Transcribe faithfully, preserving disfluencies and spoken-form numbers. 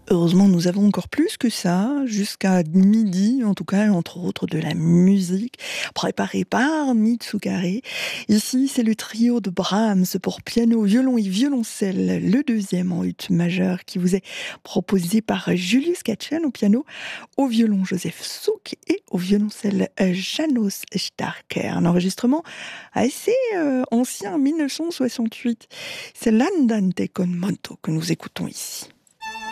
Heureusement, nous avons encore plus que ça, jusqu'à midi, en tout cas, entre autres, de la musique préparée par Mitsugare. Ici, c'est le trio de Brahms pour piano, violon et violoncelle, le deuxième en ut majeur qui vous est proposé par Julius Katchen au piano, au violon Joseph Souk et au violoncelle Janos Starker. Un enregistrement assez euh, ancien, mille neuf cent soixante-huit. C'est l'Andante con Moto que nous écoutons ici.